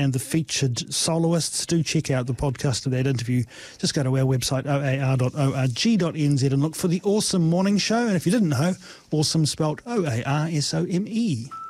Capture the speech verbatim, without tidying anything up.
and the featured soloists. Do check out the podcast of that interview. Just go to our website, o a r dot org dot n z, and look for the Awesome Morning Show. And if you didn't know, awesome spelled O A R S O M E.